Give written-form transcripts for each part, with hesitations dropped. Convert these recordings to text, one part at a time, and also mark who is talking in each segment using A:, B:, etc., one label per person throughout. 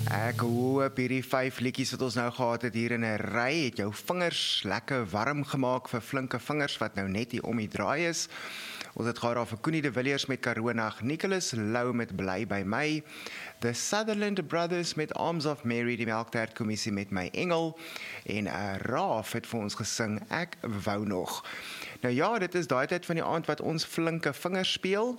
A: Ek hoop hierdie 5 liedjies wat ons nou gehad het hier in 'n ry het jou vingers lekker warm gemaak vir flinke vingers wat nou net hier om die draai is. Ons het gehad vir Koenie de Villiers met Karonag, Nicholas Lou met Bly by my, The Sutherland Brothers met Arms of Mary, die Melktert Kommissie met My Engel, en Raaf het vir ons gesing Ek wou nog. Nou ja, dit is daai tyd van die aand wat ons flinke vingers speel.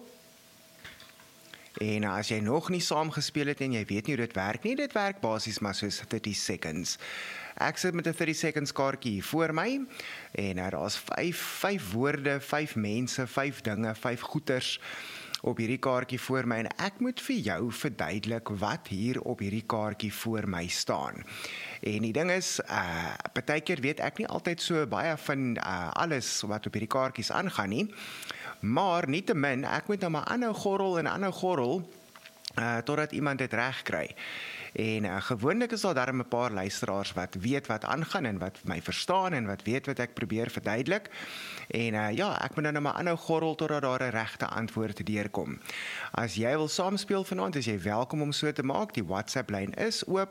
A: En as jy nog nie saam gespeel het en jy weet nie hoe dit werk nie, dit werk basies maar soos 30 seconds. Ek sit met 'n 30 seconds kaartjie hier voor my en daar's 5 woorde, 5 mense, 5 dinge, 5 goeters op hierdie kaartjie voor my en ek moet vir jou verduidelik wat hier op hierdie kaartjie voor my staan. En die ding is, partykeer weet ek nie altyd so baie van alles wat op hierdie kaartjies aangaan nie, maar nietemin, ek moet nou maar aanhou gorrel, totdat iemand dit reg kry. En gewoonlik is daar 'n paar luisteraars wat weet wat aangaan en wat my verstaan en wat weet wat ek probeer verduidelik. En ek moet nou maar aanhou gorrel totdat daar 'n regte antwoord deurkom. As jy wil saamspeel vanaand, is jy welkom om so te maak. Die WhatsApp-lyn is oop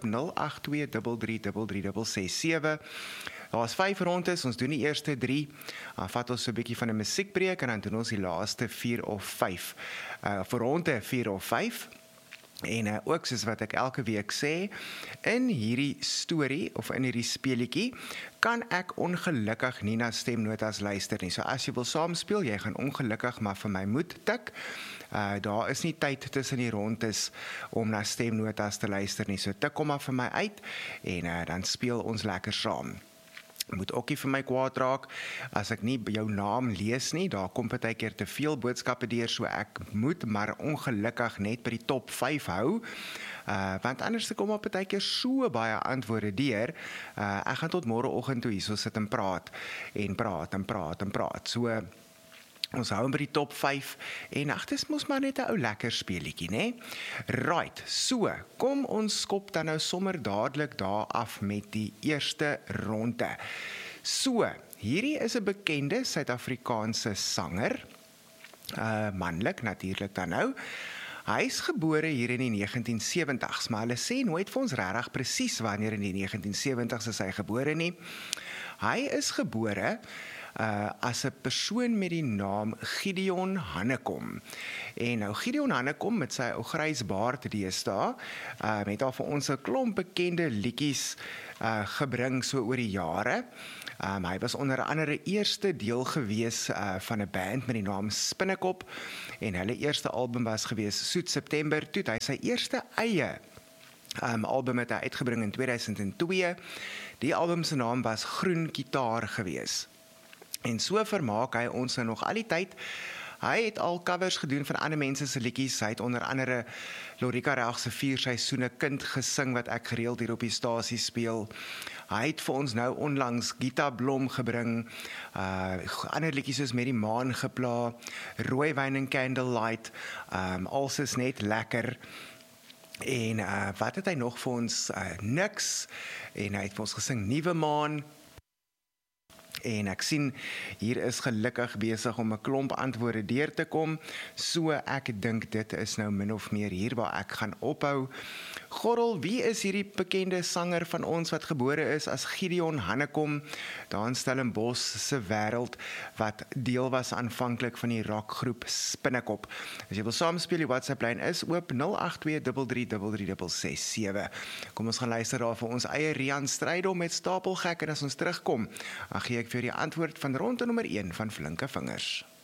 A: 0823336667. Daar's 5 rondes, ons doen die eerste 3, dan vat ons so 'n bietjie van 'n musiekbreek en dan doen ons die laaste 4 of 5. Vir ronde 4 of 5. En ook soos wat ek elke week sê, in hierdie storie of in hierdie speletjie kan ek ongelukkig nie na stemnotas luister nie. So as jy wil saamspeel, jy gaan ongelukkig maar vir my moet tik. Daar is nie tyd tussen die rondes om na stemnotas te luister nie. So tik kom maar vir my uit en dan speel ons lekker saam. Moet ook nie vir my kwaad raak as ek nie jou naam lees nie, daar kom partykeer te veel boodskappe deur, so ek moet maar ongelukkig net by die top 5 hou, want anders kom maar partykeer so baie antwoorde deur, ek gaan tot môreoggend toe hier so sit en praat, so ons hou by die top 5 en dit is mos maar net 'n ou lekker speletjie, né? Right, so, kom ons skop dan nou sommer dadelik daar af met die eerste ronde. So, hierdie is 'n bekende Suid-Afrikaanse sanger, manlik natuurlik dan nou. Hy is gebore hier in die 1970s, maar hulle sê nooit vir ons regtig presies wanneer in die 1970s is hy gebore nie. Hy is gebore as 'n persoon met die naam Gideon Hannekom. En nou Gideon Hannekom met sy ou grys baard deesdae, het al vir ons 'n klomp bekende liedjies gebring so oor die jare. Hy was onder andere eerste deel gewees van 'n band met die naam Spinnekop en hulle eerste album was gewees Soet September, toe hy sy eerste eie album het hy uitgebring in 2002. Die album se naam was Groen Gitaar gewees. En so vermaak hy ons nog al die tyd. Hy het al covers gedoen van ander mense se liedjies. Hy het onder andere Lorika Reg se 4 seisoene Kind gesing wat ek gereeld hier op die stasie speel. Hy het vir ons nou onlangs Gita Blom gebring. Ander liedjies soos Met die Maan gepla, Rooiwyn en Candlelight, Als is net lekker. En wat het hy nog vir ons? Niks. En hy het vir ons gesing Nuwe Maan. En ek sien, hier is gelukkig besig om 'n klomp antwoorde deur te kom, so ek dink dit is nou min of meer hier waar ek gaan ophou. Gorrel, wie is hierdie bekende sanger van ons wat gebore is as Gideon Hannekom, daar in Stellenbosch se wêreld, wat deel was aanvanklik van die rockgroep Spinnekop? As jy wil saamspeel, die WhatsApp-lyn is oop 0823336667. Kom ons gaan luister daar vir ons eie Rian Strydom met Stapelgek, en as ons terugkom, dan gee ek vir die antwoord van ronde nommer 1 van Flinke Vingers.